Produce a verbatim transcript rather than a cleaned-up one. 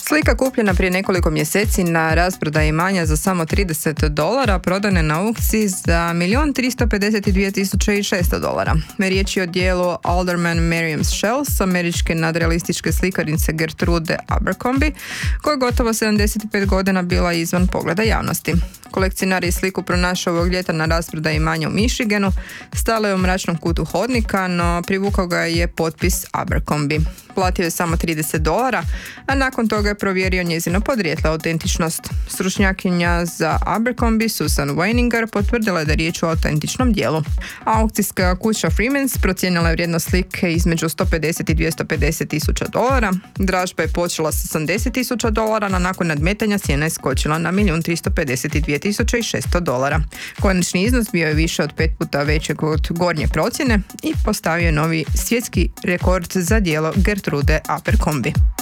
Slika kupljena prije nekoliko mjeseci na rasprodaji imanja za samo trideset dolara prodana je na aukciji za milijun tristo pedeset dvije tisuće šesto dolara. Riječ je o dijelu Alderman Miriam's Shells, američke nadrealističke slikarice Gertrude Abercrombie, koja je gotovo sedamdeset pet godina bila izvan pogleda javnosti. Kolekcionar je sliku pronašao ovog ljeta na rasprodaji imanja u Michiganu, stala je u mračnom kutu hodnika, no privukao ga je potpis Abercrombie. Platio je samo trideset dolara, a nakon toga je provjerio njezino podrijetlo, autentičnost. Stručnjakinja za Abercrombie, Susan Weininger, potvrdila je da je riječ o autentičnom dijelu. Aukcijska kuća Freemans procijenila je vrijednost slike između sto pedeset i dvjesto pedeset tisuća dolara. Dražba je počela sa osamdeset tisuća dolara, a nakon nadmetanja cijena je skočila na milijun tristo pedeset dvije tisuće šesto dolara. Konačni iznos bio je više od pet puta većeg od gornje procjene i postavio je novi svjetski rekord za dijelo Gertrude Abercrombie.